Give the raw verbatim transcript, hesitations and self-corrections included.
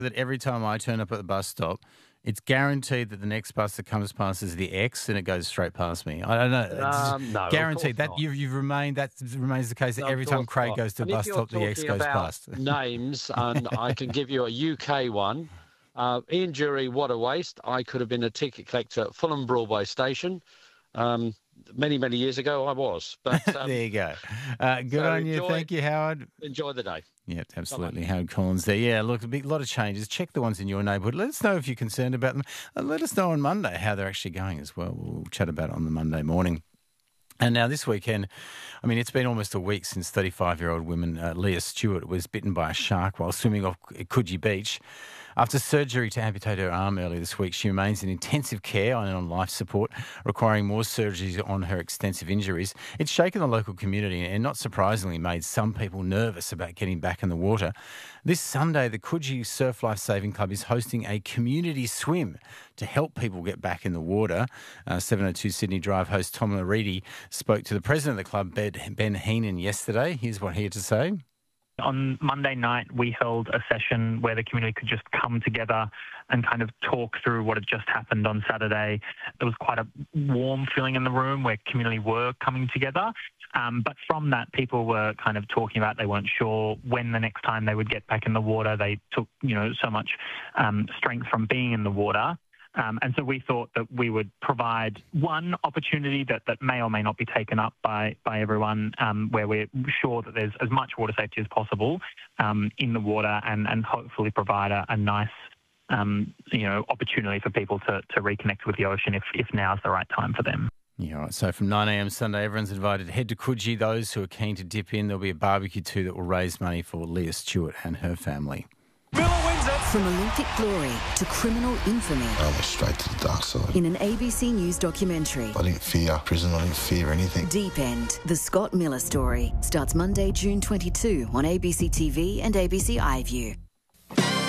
that every time I turn up at the bus stop, it's guaranteed that the next bus that comes past is the X and it goes straight past me. I don't know. It's Um, no, of guaranteed. course That not. you've, you've remained, that remains the case that No, every of time course Craig not. goes to the And if bus you're stop, the X talking goes about past. names, and I can give you a U K one. Uh, Ian Jury, what a waste. I could have been a ticket collector at Fulham Broadway Station. Um, many, many years ago, I was. But um, There you go. Uh, good so on you. enjoy- Thank you, Howard. enjoy the day. Yep, absolutely. Howard Collins there. Yeah, look, a big lot of changes. Check the ones in your neighbourhood. Let us know if you're concerned about them. And let us know on Monday how they're actually going as well. We'll chat about it on the Monday morning. And now this weekend, I mean, it's been almost a week since thirty-five-year-old woman uh, Leah Stewart was bitten by a shark while swimming off Coogee Beach. After surgery to amputate her arm earlier this week, she remains in intensive care and on life support, requiring more surgeries on her extensive injuries. It's shaken the local community and, not surprisingly, made some people nervous about getting back in the water. This Sunday, the Coogee Surf Life Saving Club is hosting a community swim to help people get back in the water. Uh, seven oh two Sydney Drive host Tom Lareedy spoke to the president of the club, Ben Heenan, yesterday. Here's what he had to say. On Monday night, we held a session where the community could just come together and kind of talk through what had just happened on Saturday. There was quite a warm feeling in the room where community were coming together. Um, but from that, people were kind of talking about they weren't sure when the next time they would get back in the water. They took, you know, so much um, strength from being in the water. Um, and so we thought that we would provide one opportunity that, that may or may not be taken up by, by everyone, um, where we're sure that there's as much water safety as possible um, in the water, and, and hopefully provide a, a nice um, you know, opportunity for people to, to reconnect with the ocean if, if now's the right time for them. Yeah, all right. So from nine a.m. Sunday, everyone's invited to head to Coogee. Those who are keen to dip in, there'll be a barbecue too that will raise money for Leah Stewart and her family. From Olympic glory to criminal infamy. I went straight to the dark side. In an A B C News documentary. I didn't fear prison, I didn't fear anything. Deep End, the Scott Miller story, starts Monday, June twenty-second on A B C T V and A B C iView.